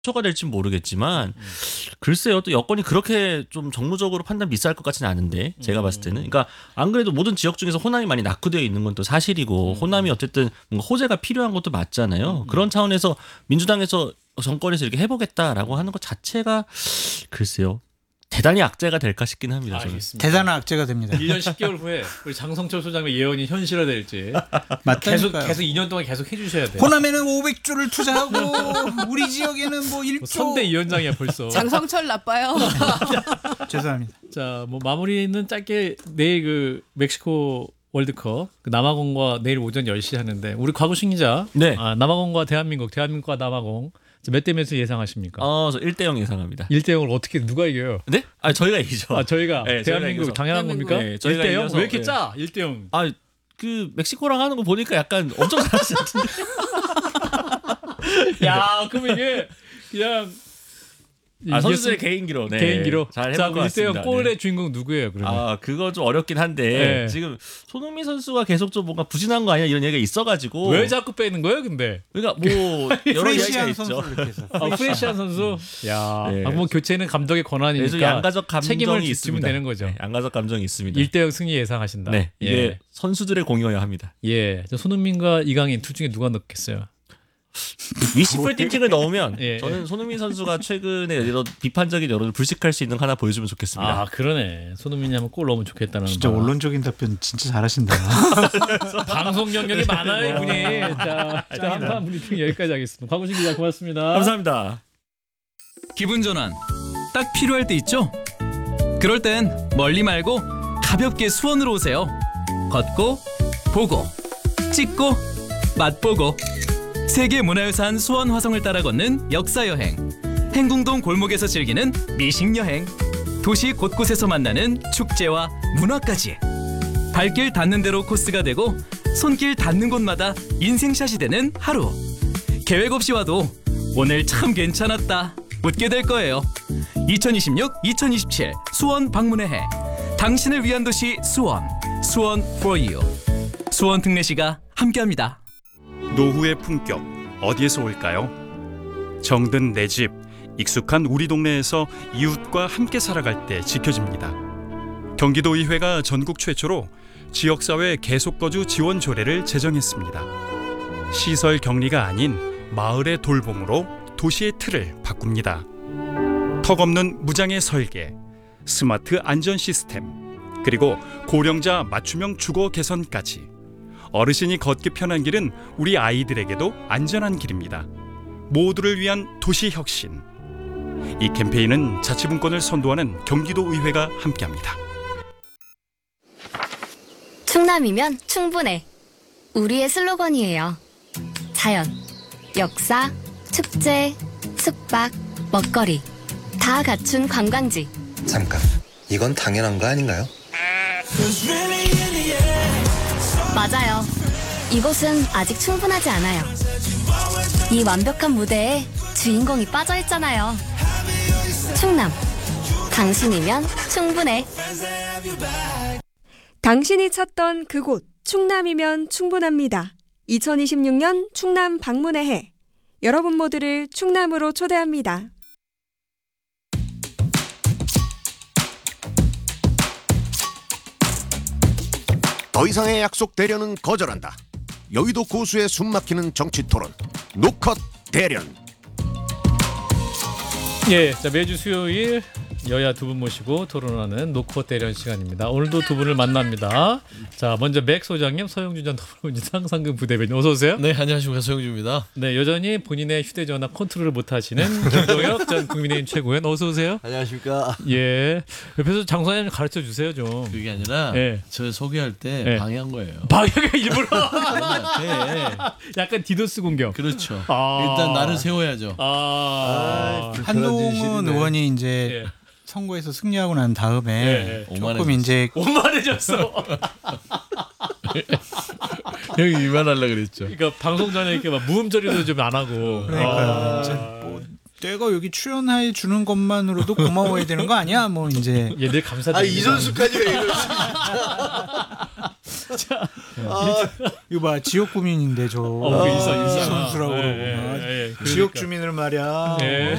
처가 될지 모르겠지만 글쎄요 또 여건이 그렇게 좀 정무적으로 판단 미스할 것 같지는 않은데 제가 봤을 때는 그러니까 안 그래도 모든 지역 중에서 호남이 많이 낙후되어 있는 건 또 사실이고 호남이 어쨌든 뭔가 호재가 필요한 것도 맞잖아요. 그런 차원에서 민주당에서 정권에서 이렇게 해보겠다라고 하는 것 자체가 글쎄요 대단히 악재가 될까 싶긴 합니다. 저는. 알겠습니다. 대단한 악재가 됩니다. 1년 10개월 후에 우리 장성철 소장의 예언이 현실화될지 맞다니까요. 계속 2년 동안 계속 해주셔야 돼요. 호남에는 500조를 투자하고 우리 지역에는 뭐 1조. 선대 위원장이야 벌써. 장성철 나빠요. 죄송합니다. 자, 뭐 마무리는 짧게 내일 그 멕시코 월드컵 그 남아공과 내일 오전 10시 하는데 우리 곽우신 기자 네. 남아공과 대한민국과 남아공 몇 대 몇을 예상하십니까? 저 1대0 예상합니다. 1대0을 어떻게 누가 이겨요? 네? 저희가 이기죠. 저희가 네, 대한민국 저희가 당연한 대한민국. 겁니까? 네, 저희가 1대0 이겨서, 왜 이렇게 네. 짜? 1대0. 그 멕시코랑 하는 거 보니까 약간 엄청 잘하시 같은데. 야, 그럼 이게 그냥 선수들의 개인기로. 네. 개인기로. 잘 자, 해볼 것 1대0 같습니다. 골의 네. 주인공 누구예요? 그러면? 그거 좀 어렵긴 한데 네. 지금 손흥민 선수가 계속 좀 뭔가 부진한 거 아니야 이런 얘기가 있어가지고 왜 자꾸 빼는 거예요, 근데? 그러니까 뭐 여러 이야기가 프레시한 있죠. 선수를 이렇게 해서. 프레시한 선수. 야, 네. 뭐 교체는 감독의 권한이니까 그래서 양가적 감정이 책임을 지면 있습니다. 되는 거죠. 네, 양가적 감정이 있습니다. 1대0 승리 예상하신다. 네, 이게 예. 선수들의 공이어야 합니다. 예. 저 손흥민과 이강인 둘 중에 누가 넣겠어요? 위시풀 띵킹을 넣으면 예. 저는 손흥민 선수가 최근에 여러 비판적인 여론을 불식할 수 있는 거 하나 보여주면 좋겠습니다. 아, 그러네. 손흥민이 한번 골 넣으면 좋겠다는. 진짜 바람. 원론적인 답변 진짜 잘하신다. 방송 경력이 많아요, 이분이. 자, 한판 브리핑 여기까지 하겠습니다. 곽우신 기자 고맙습니다. 감사합니다. 기분 전환 딱 필요할 때 있죠? 그럴 땐 멀리 말고 가볍게 수원으로 오세요. 걷고 보고 찍고 맛보고 세계문화유산 수원 화성을 따라 걷는 역사여행, 행궁동 골목에서 즐기는 미식여행, 도시 곳곳에서 만나는 축제와 문화까지 발길 닿는 대로 코스가 되고 손길 닿는 곳마다 인생샷이 되는 하루. 계획 없이 와도 오늘 참 괜찮았다 웃게 될 거예요. 2026-2027 수원 방문의 해, 당신을 위한 도시 수원, 수원 for you. 수원 특례시가 함께합니다. 노후의 품격 어디에서 올까요? 정든 내 집, 익숙한 우리 동네에서 이웃과 함께 살아갈 때 지켜집니다. 경기도의회가 전국 최초로 지역사회 계속거주 지원 조례를 제정했습니다. 시설 격리가 아닌 마을의 돌봄으로 도시의 틀을 바꿉니다. 턱없는 무장의 설계, 스마트 안전 시스템, 그리고 고령자 맞춤형 주거 개선까지 어르신이 걷기 편한 길은 우리 아이들에게도 안전한 길입니다. 모두를 위한 도시 혁신. 이 캠페인은 자치분권을 선도하는 경기도의회가 함께합니다. 충남이면 충분해. 우리의 슬로건이에요. 자연, 역사, 축제, 숙박, 먹거리 다 갖춘 관광지. 잠깐, 이건 당연한 거 아닌가요? 맞아요. 이곳은 아직 충분하지 않아요. 이 완벽한 무대에 주인공이 빠져있잖아요. 충남, 당신이면 충분해. 당신이 찾던 그곳 충남이면 충분합니다. 2026년 충남 방문의 해. 여러분 모두를 충남으로 초대합니다. 더 이상의 약속 대련은 거절한다. 여의도 고수의 숨막히는 정치 토론 노컷 대련. 예, 자 매주 수요일 여야 두 분 모시고 토론하는 노컷 대련 시간입니다. 오늘도 두 분을 만납니다. 자, 먼저 맥 소장님, 서영준 전 더불어민주당 상근 부대변인 어서 오세요. 네, 안녕하십니까, 서영준입니다. 네, 여전히 본인의 휴대전화 컨트롤을 못하시는 김동혁 전 국민의힘 최고위원 어서 오세요. 안녕하십니까. 예, 옆에서 장 소장님 가르쳐 주세요 좀. 그게 아니라 예. 저 소개할 때 예. 방해한 거예요. 방역을 일부러. 네. 약간 디도스 공격. 그렇죠. 아. 일단 나를 세워야죠. 한동훈 의원이 이제 예. 선거에서 승리하고 난 다음에 예. 조금 이제 오만해졌어. 형이 이만하려고 그랬죠. 그러니까 방송 전에 이렇게 막 무음 처리도 좀 안 하고. 그러니까요. 이제 뭐 내가 여기 출연해 주는 것만으로도 고마워야 되는 거 아니야? 뭐 이제 얘들 감사드립니다. 이선수까지 왜 이러지? 이거 봐 지역 구민인데 저 일선. 선수라고 그러구나. 그러니까. 지역 주민을 말이야. 예.